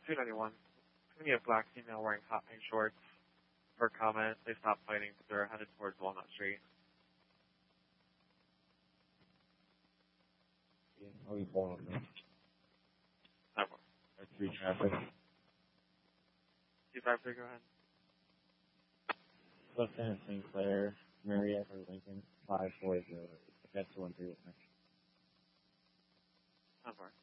291. It's going to be a black female wearing hot pink shorts. For comment, they stopped fighting, but they're headed towards Walnut Street. I'll be pulling up now. That one. That's 3 traffic. 253, go ahead. Lieutenant St. Clair, Marietta or Lincoln, 540. That's the one through. That one.